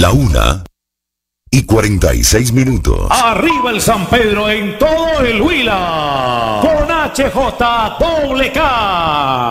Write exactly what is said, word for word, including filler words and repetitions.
La una y cuarenta y seis minutos. Arriba el San Pedro en todo el Huila. Con H J K.